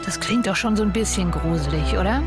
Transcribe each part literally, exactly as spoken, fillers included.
Das klingt doch schon so ein bisschen gruselig, oder?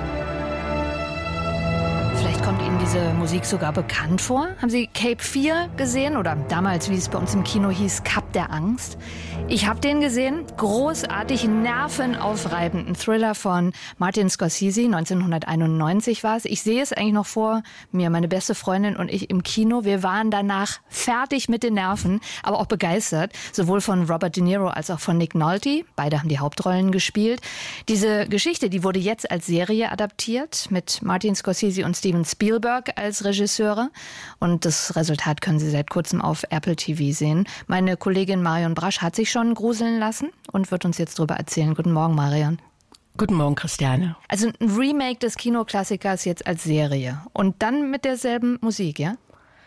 Vielleicht kommt Ihnen diese Musik sogar bekannt vor. Haben Sie Cape vier gesehen oder damals, wie es bei uns im Kino hieß, Kap der Angst? Ich habe den gesehen. Großartig, nervenaufreibenden Thriller von Martin Scorsese. neunzehnhunderteinundneunzig war es. Ich sehe es eigentlich noch vor mir, meine beste Freundin und ich im Kino. Wir waren danach fertig mit den Nerven, aber auch begeistert. Sowohl von Robert De Niro als auch von Nick Nolte. Beide haben die Hauptrollen gespielt. Diese Geschichte, die wurde jetzt als Serie adaptiert mit Martin Scorsese und Steven Spielberg als Regisseure. Und das Resultat können Sie seit kurzem auf Apple T V sehen. Meine Kollegin Marion Brasch hat sich schon gruseln lassen und wird uns jetzt darüber erzählen. Guten Morgen, Marion. Guten Morgen, Christiane. Also ein Remake des Kinoklassikers jetzt als Serie und dann mit derselben Musik, ja?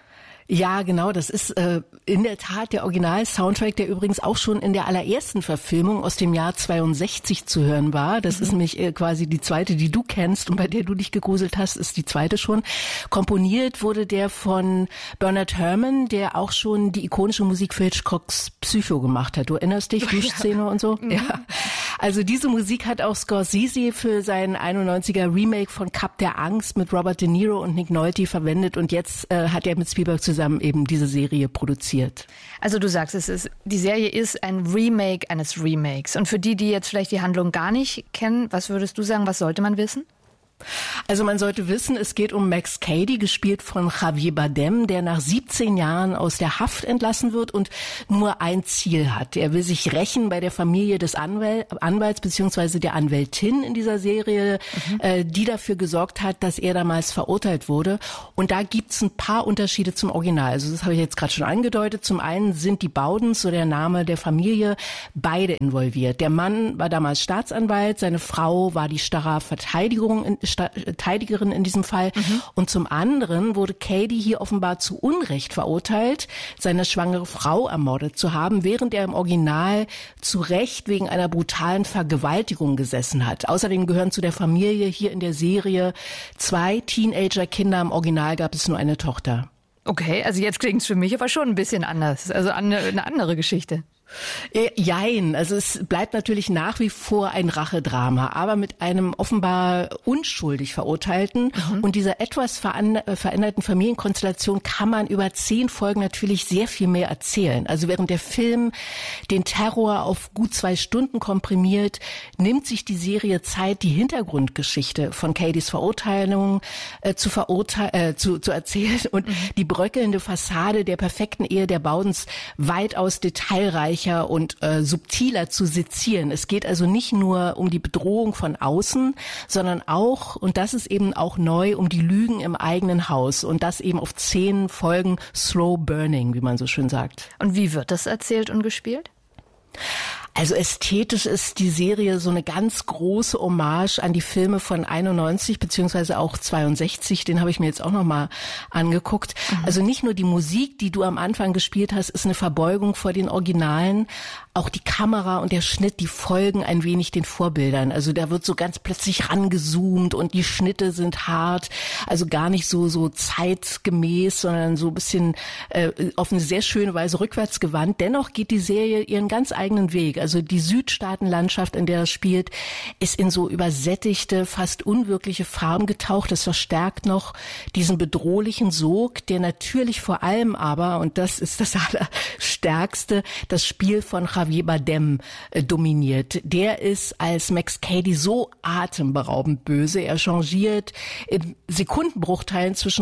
Ja, genau, das ist äh, in der Tat der Original-Soundtrack, der übrigens auch schon in der allerersten Verfilmung aus dem Jahr zweiundsechzig zu hören war. Das mhm. ist nämlich äh, quasi die zweite, die du kennst und bei der du dich gegruselt hast, ist die zweite schon. Komponiert wurde der von Bernard Herrmann, der auch schon die ikonische Musik für Hitchcocks Psycho gemacht hat. Du erinnerst dich, Duschszene und so? Mhm. Ja. Also diese Musik hat auch Scorsese für seinen einundneunziger Remake von Kap der Angst mit Robert De Niro und Nick Nolte verwendet und jetzt äh, hat er mit Spielberg zusammen eben diese Serie produziert. Also du sagst, es ist, die Serie ist ein Remake eines Remakes. Und für die, die jetzt vielleicht die Handlung gar nicht kennen, was würdest du sagen, was sollte man wissen? Also man sollte wissen, es geht um Max Cady, gespielt von Javier Bardem, der nach siebzehn Jahren aus der Haft entlassen wird und nur ein Ziel hat. Er will sich rächen bei der Familie des Anwal- Anwalts bzw. der Anwältin in dieser Serie, mhm. äh, die dafür gesorgt hat, dass er damals verurteilt wurde. Und da gibt's ein paar Unterschiede zum Original. Also das habe ich jetzt gerade schon angedeutet. Zum einen sind die Bowdens, so der Name der Familie, beide involviert. Der Mann war damals Staatsanwalt, seine Frau war die starre Verteidigung in Verteidigerin in diesem Fall. Mhm. Und zum anderen wurde Cady hier offenbar zu Unrecht verurteilt, seine schwangere Frau ermordet zu haben, während er im Original zu Recht wegen einer brutalen Vergewaltigung gesessen hat. Außerdem gehören zu der Familie hier in der Serie zwei Teenager-Kinder. Im Original gab es nur eine Tochter. Okay, also jetzt klingt es für mich aber schon ein bisschen anders. Also eine, eine andere Geschichte. Jein, also es bleibt natürlich nach wie vor ein Rachedrama, aber mit einem offenbar unschuldig Verurteilten. Mhm. Und dieser etwas veränderten Familienkonstellation kann man über zehn Folgen natürlich sehr viel mehr erzählen. Also während der Film den Terror auf gut zwei Stunden komprimiert, nimmt sich die Serie Zeit, die Hintergrundgeschichte von Cadys Verurteilung äh, zu, verurte- äh, zu, zu erzählen und mhm. die bröckelnde Fassade der perfekten Ehe der Bowdens weitaus detailreich und äh, subtiler zu sezieren. Es geht also nicht nur um die Bedrohung von außen, sondern auch, und das ist eben auch neu, um die Lügen im eigenen Haus. Und das eben auf zehn Folgen Slow Burning, wie man so schön sagt. Und wie wird das erzählt und gespielt? Also ästhetisch ist die Serie so eine ganz große Hommage an die Filme von einundneunzig beziehungsweise auch zweiundsechzig, den habe ich mir jetzt auch nochmal angeguckt. Mhm. Also nicht nur die Musik, die du am Anfang gespielt hast, ist eine Verbeugung vor den Originalen, auch die Kamera und der Schnitt, die folgen ein wenig den Vorbildern. Also da wird so ganz plötzlich rangezoomt und die Schnitte sind hart, also gar nicht so so zeitgemäß, sondern so ein bisschen äh, auf eine sehr schöne Weise rückwärts gewandt. Dennoch geht die Serie ihren ganz eigenen Weg. Also die Südstaatenlandschaft, in der es spielt, ist in so übersättigte, fast unwirkliche Farben getaucht. Das verstärkt noch diesen bedrohlichen Sog, der natürlich vor allem aber, und das ist das Allerstärkste, das Spiel von Javier Bardem äh, dominiert. Der ist als Max Cady so atemberaubend böse. Er changiert in Sekundenbruchteilen zwischen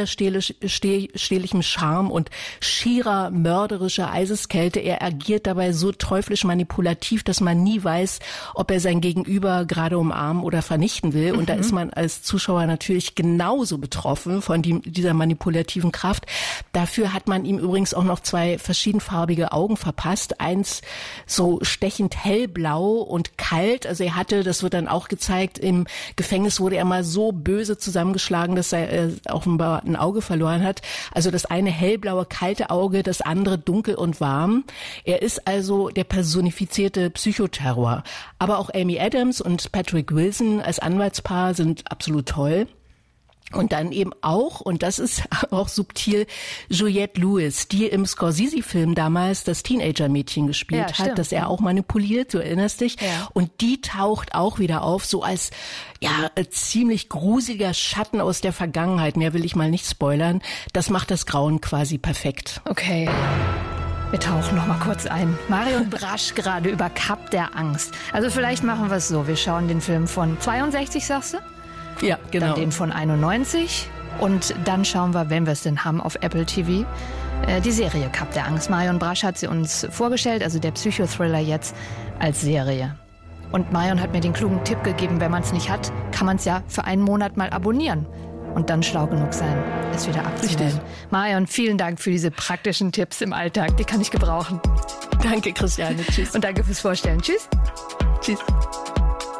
unwiderstehlichem Charme und schierer, mörderischer Eiseskälte. Er agiert dabei so teuflisch manipulativ, dass man nie weiß, ob er sein Gegenüber gerade umarmen oder vernichten will. Und mhm. da ist man als Zuschauer natürlich genauso betroffen von die, dieser manipulativen Kraft. Dafür hat man ihm übrigens auch noch zwei verschiedenfarbige Augen verpasst. Eins so stechend hellblau und kalt. Also er hatte, das wird dann auch gezeigt, im Gefängnis wurde er mal so böse zusammengeschlagen, dass er äh, offenbar ein Auge verloren hat. Also das eine hellblaue, kalte Auge, das andere dunkel und warm. Er ist also der personifizierte Psychoterror. Aber auch Amy Adams und Patrick Wilson als Anwaltspaar sind absolut toll. Und dann eben auch, und das ist auch subtil, Juliette Lewis, die im Scorsese-Film damals das Teenager-Mädchen gespielt ja, hat, das er auch manipuliert, du erinnerst dich. Ja. Und die taucht auch wieder auf, so als ja ziemlich gruseliger Schatten aus der Vergangenheit. Mehr will ich mal nicht spoilern. Das macht das Grauen quasi perfekt. Okay. Wir tauchen noch mal kurz ein. Marion Brasch gerade über Kap der Angst. Also vielleicht machen wir es so. Wir schauen den Film von zweiundsechzig, sagst du? Ja, genau. Dann den von einundneunzig und dann schauen wir, wenn wir es denn haben, auf Apple T V, äh, die Serie Kap der Angst. Marion Brasch hat sie uns vorgestellt, also der Psychothriller jetzt als Serie. Und Marion hat mir den klugen Tipp gegeben, wenn man es nicht hat, kann man es ja für einen Monat mal abonnieren und dann schlau genug sein, es wieder abzumelden. Marion, vielen Dank für diese praktischen Tipps im Alltag, die kann ich gebrauchen. Danke, Christiane. Tschüss. Und danke fürs Vorstellen. Tschüss. Tschüss.